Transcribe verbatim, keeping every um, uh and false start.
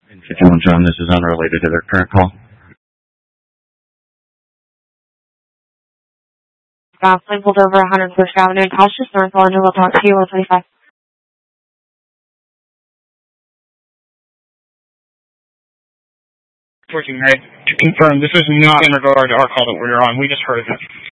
And fifty-one John, this is unrelated to their current call. Gosley pulled over one hundred First Avenue in Cautious North Order. We'll talk to you one twenty-five. Working right. To confirm, this is not in regard to our call that we're on. We just heard of it.